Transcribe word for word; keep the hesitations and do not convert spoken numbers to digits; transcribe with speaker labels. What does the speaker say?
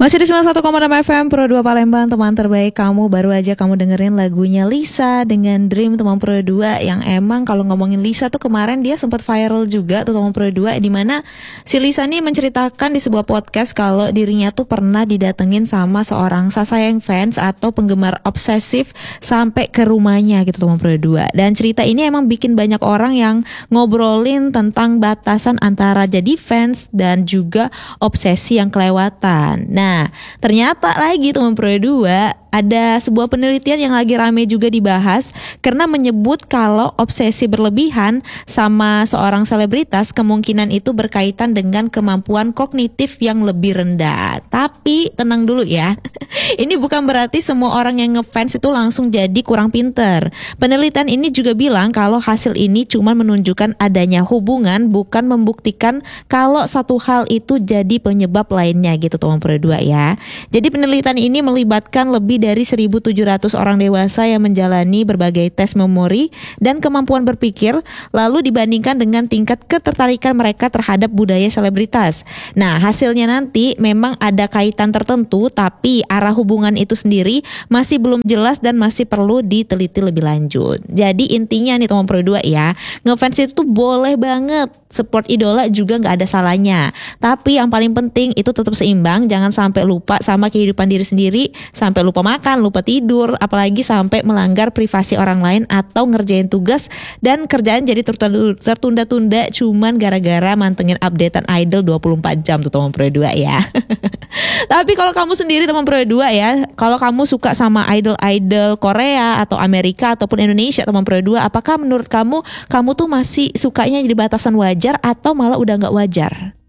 Speaker 1: Masih di sembilan puluh satu koma enam F M Pro dua Palembang, teman terbaik kamu. Baru aja kamu dengerin lagunya Lisa dengan Dream, teman Pro dua. Yang emang kalau ngomongin Lisa tuh kemarin dia sempat viral juga tuh teman Pro dua, di mana si Lisa nih menceritakan di sebuah podcast kalau dirinya tuh pernah didatengin sama seorang sasayang fans atau penggemar obsesif sampai ke rumahnya gitu teman Pro dua. Dan cerita ini emang bikin banyak orang yang ngobrolin tentang batasan antara jadi fans dan juga obsesi yang kelewatan. Nah, Nah, ternyata lagi teman Pro dua ada sebuah penelitian yang lagi rame juga dibahas karena menyebut kalau obsesi berlebihan sama seorang selebritas kemungkinan itu berkaitan dengan kemampuan kognitif yang lebih rendah. Tapi tenang dulu ya, ini bukan berarti semua orang yang ngefans itu langsung jadi kurang pinter. Penelitian ini juga bilang kalau hasil ini cuma menunjukkan adanya hubungan, bukan membuktikan kalau satu hal itu jadi penyebab lainnya gitu teman Pro dua ya. Jadi penelitian ini melibatkan lebih dari seribu tujuh ratus orang dewasa yang menjalani berbagai tes memori dan kemampuan berpikir, lalu dibandingkan dengan tingkat ketertarikan mereka terhadap budaya selebritas. Nah, hasilnya nanti memang ada kaitan tertentu, tapi arah hubungan itu sendiri masih belum jelas dan masih perlu diteliti lebih lanjut. Jadi intinya nih teman Pro dua ya, ngefans itu tuh boleh banget, support idola juga gak ada salahnya. Tapi yang paling penting itu tetap seimbang, jangan sampai lupa sama kehidupan diri sendiri, sampai lupa makan, lupa tidur, apalagi sampai melanggar privasi orang lain atau ngerjain tugas dan kerjaan jadi tertunda-tunda cuman gara-gara mantengin updatean idol dua puluh empat jam tuh teman Pro dua ya. Tapi kalau kamu sendiri teman Pro dua ya, kalau kamu suka sama idol-idol Korea atau Amerika ataupun Indonesia teman Pro dua, apakah menurut kamu kamu tuh masih sukanya di batasan wajar atau malah udah gak wajar?